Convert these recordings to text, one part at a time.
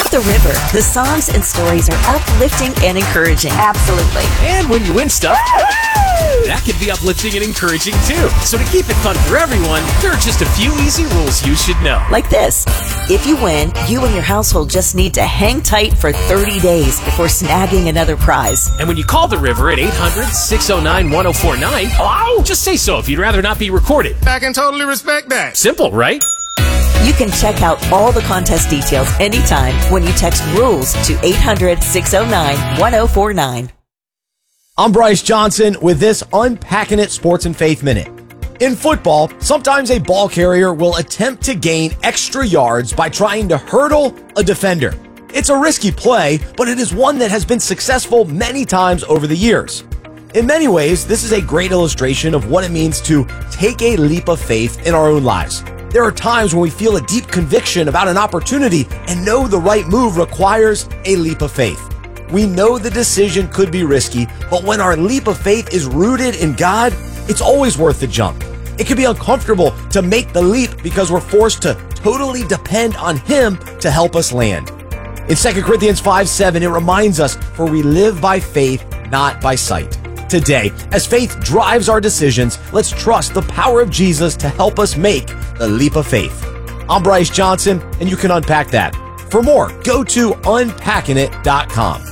the river, the songs and stories are uplifting and encouraging. Absolutely. And when you win stuff, that can be uplifting and encouraging too. So to keep it fun for everyone, there are just a few easy rules you should know. Like this. If you win, you and your household just need to hang tight for 30 days before snagging another prize. And when you call the river at 800-609-1049, just say so if you'd rather not be recorded. I can totally respect that. Simple, right? You can check out all the contest details anytime when you text RULES to 800-609-1049. I'm Bryce Johnson with this Unpacking It Sports and Faith Minute. In football, sometimes a ball carrier will attempt to gain extra yards by trying to hurdle a defender. It's a risky play, but it is one that has been successful many times over the years. In many ways, this is a great illustration of what it means to take a leap of faith in our own lives. There are times when we feel a deep conviction about an opportunity and know the right move requires a leap of faith. We know the decision could be risky, but when our leap of faith is rooted in God, it's always worth the jump. It can be uncomfortable to make the leap because we're forced to totally depend on Him to help us land. In 2 Corinthians 5:7, it reminds us, for we live by faith, not by sight. Today, as faith drives our decisions, let's trust the power of Jesus to help us make the leap of faith. I'm Bryce Johnson, and you can unpack that. For more, go to unpackingit.com.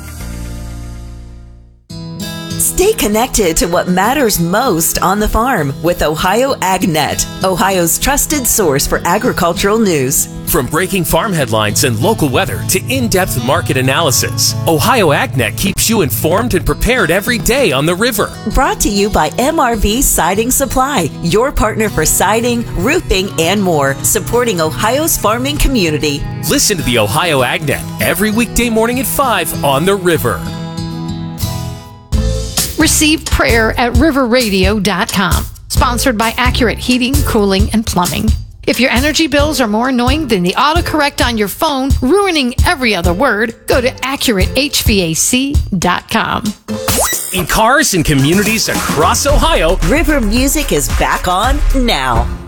Stay connected to what matters most on the farm with Ohio AgNet, Ohio's trusted source for agricultural news. From breaking farm headlines and local weather to in-depth market analysis, Ohio AgNet keeps you informed and prepared every day on the river. Brought to you by MRV Siding Supply, your partner for siding, roofing, and more, supporting Ohio's farming community. Listen to the Ohio AgNet every weekday morning at 5 on the river. Receive prayer at riverradio.com. Sponsored by Accurate Heating, Cooling, and Plumbing. If your energy bills are more annoying than the autocorrect on your phone, ruining every other word, go to AccurateHVAC.com. In cars and communities across Ohio, River Music is back on now.